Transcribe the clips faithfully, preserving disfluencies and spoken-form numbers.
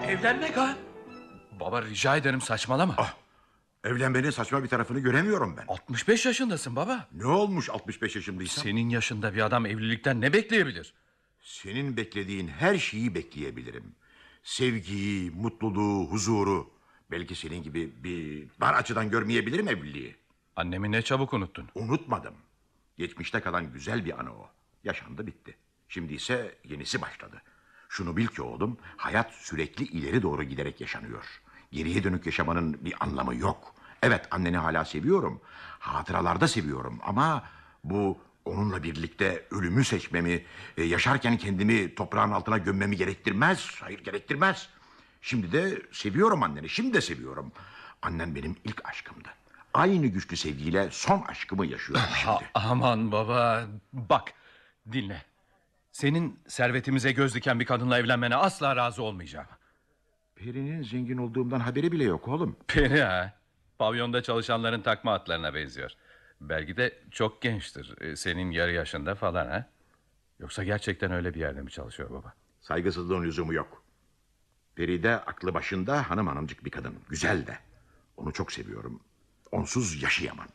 Evlenmek ha? Baba rica ederim saçmalama. Ah, evlenmenin saçma bir tarafını göremiyorum ben. altmış beş yaşındasın baba. Ne olmuş altmış beş yaşındaysam? Senin yaşında bir adam evlilikten ne bekleyebilir? Senin beklediğin her şeyi bekleyebilirim. Sevgiyi, mutluluğu, huzuru. Belki senin gibi bir dar açıdan görmeyebilirim evliliği. Annemi ne çabuk unuttun. Unutmadım. Geçmişte kalan güzel bir anı o. Yaşandı bitti. Şimdi ise yenisi başladı. Şunu bil ki oğlum, hayat sürekli ileri doğru giderek yaşanıyor. Geriye dönük yaşamanın bir anlamı yok. Evet, anneni hala seviyorum. Hatıralarda seviyorum ama bu onunla birlikte ölümü seçmemi, e, yaşarken kendimi toprağın altına gömmemi gerektirmez. Hayır, gerektirmez. Şimdi de seviyorum anneni, şimdi de seviyorum. Annen benim ilk aşkımdı. Aynı güçlü sevgiyle son aşkımı yaşıyorum şimdi. Ha, aman baba bak dinle. Senin servetimize göz diken bir kadınla evlenmene asla razı olmayacağım. Peri'nin zengin olduğumdan haberi bile yok oğlum. Peri ha. Pavyonda çalışanların takma atlarına benziyor. Belki de çok gençtir. e, Senin yarı yaşında falan ha. Yoksa gerçekten öyle bir yerde mi çalışıyor baba? Saygısızlığın lüzumu yok. Peri de aklı başında hanım hanımcık bir kadın. Güzel de. Onu çok seviyorum. Onsuz yaşayamam.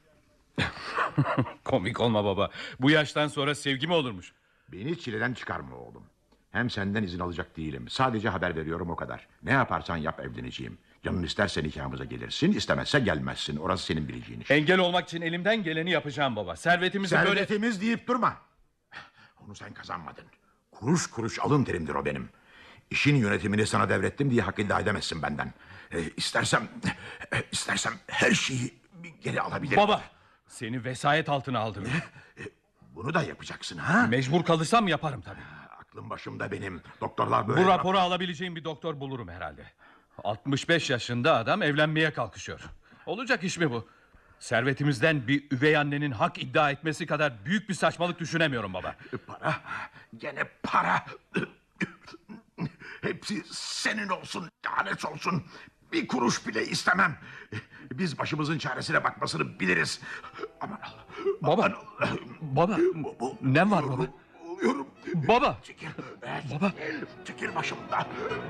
Komik olma baba. Bu yaştan sonra sevgi mi olurmuş? Beni çileden çıkarma oğlum. Hem senden izin alacak değilim. Sadece haber veriyorum o kadar. Ne yaparsan yap evleneceğim. Canın isterse nikahımıza gelirsin, istemezse gelmezsin. Orası senin bileceğin iş. Engel olmak için elimden geleni yapacağım baba. Servetimizi böyle... Servetimiz deyip durma. Onu sen kazanmadın. Kuruş kuruş alın terimdir o benim. İşin yönetimini sana devrettim diye hak iddia edemezsin benden. E, istersem, e, istersem her şeyi geri alabilirim. Baba, seni vesayet altına aldım. E, bunu da yapacaksın ha? Mecbur kalırsam yaparım tabii. Aklım başımda benim. Doktorlar böyle... Bu raporu alabileceğim bir doktor bulurum herhalde. altmış beş yaşında adam evlenmeye kalkışıyor. Olacak iş mi bu? Servetimizden bir üvey annenin hak iddia etmesi kadar büyük bir saçmalık düşünemiyorum baba. Para, gene para. Hepsi senin olsun, lanet olsun. Bir kuruş bile istemem. Biz başımızın çaresine bakmasını biliriz. Aman Allah. Baba, aman Allah. baba, Bu- bu- ne var baba? Oluyorum. Baba, Çekil. Baba. Çekil. Çekil başımdan.